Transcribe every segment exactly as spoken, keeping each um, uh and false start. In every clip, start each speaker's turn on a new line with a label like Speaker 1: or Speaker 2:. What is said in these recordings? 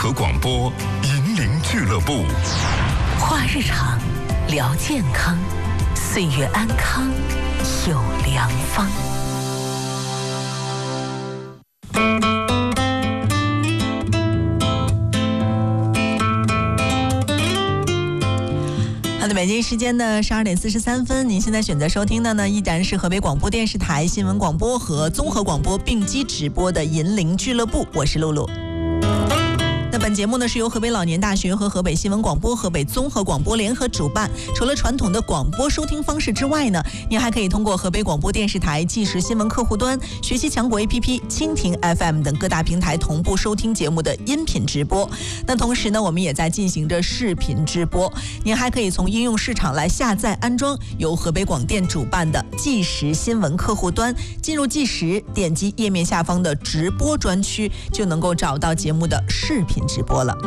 Speaker 1: 和广播银铃俱乐部，
Speaker 2: 话日常，聊健康，岁月安康有良方。好的，北京时间的十二点四十三分，您现在选择收听的呢，依然是河北广播电视台新闻广播和综合广播并机直播的银铃俱乐部，我是露露。那本节目呢是由河北老年大学和河北新闻广播、河北综合广播联合主办。除了传统的广播收听方式之外呢，您还可以通过河北广播电视台即时新闻客户端、学习强国 A P P、蜻蜓 F M 等各大平台同步收听节目的音频直播。那同时呢，我们也在进行着视频直播。您还可以从应用市场来下载安装由河北广电主办的即时新闻客户端，进入即时，点击页面下方的直播专区，就能够找到节目的视频直播了。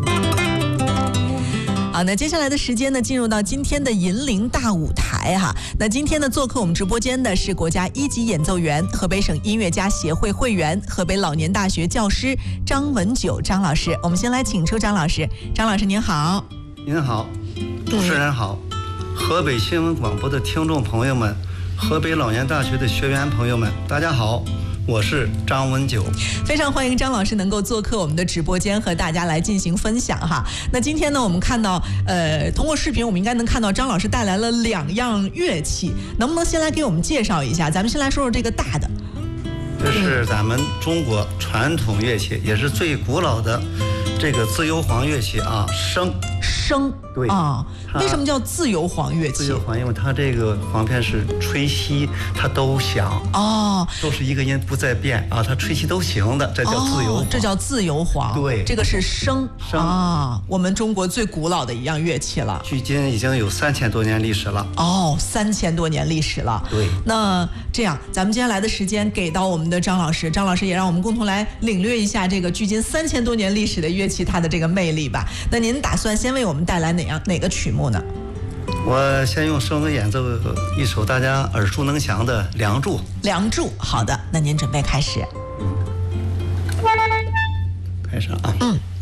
Speaker 2: 好，那接下来的时间呢，进入到今天的银铃大舞台哈。那今天呢，做客我们直播间的是国家一级演奏员、河北省音乐家协会会员、河北老年大学教师张文九张老师。我们先来请出张老师。张老师您好。
Speaker 3: 您好，主持人好，河北新闻广播的听众朋友们，河北老年大学的学员朋友们，大家好。我是张文九，
Speaker 2: 非常欢迎张老师能够做客我们的直播间，和大家来进行分享哈。那今天呢，我们看到，呃，通过视频，我们应该能看到张老师带来了两样乐器，能不能先来给我们介绍一下？咱们先来说说这个大的。
Speaker 3: 这是咱们中国传统乐器，也是最古老的这个自由簧乐器啊，笙。
Speaker 2: 笙，
Speaker 3: 对
Speaker 2: 啊，为什么叫自由簧乐器？
Speaker 3: 自由簧，因为它这个簧片是吹吸，它都响
Speaker 2: 哦，
Speaker 3: 都是一个音不再变啊，它吹吸都行的，这叫自由簧、哦，
Speaker 2: 这叫自由簧。
Speaker 3: 对，
Speaker 2: 这个是笙
Speaker 3: 笙
Speaker 2: 啊，我们中国最古老的一样乐器了，
Speaker 3: 距今已经有三千多年历史了。
Speaker 2: 哦，三千多年历史了。
Speaker 3: 对，
Speaker 2: 那这样，咱们接下来的时间给到我们的张老师，张老师也让我们共同来领略一下这个距今三千多年历史的乐器它的这个魅力吧。那您打算先为我们带来哪样哪个曲目呢？
Speaker 3: 我先用笙子演奏一首大家耳熟能详的《梁祝》。
Speaker 2: 梁祝，好的，那您准备开始。
Speaker 3: 开始啊。
Speaker 2: 嗯。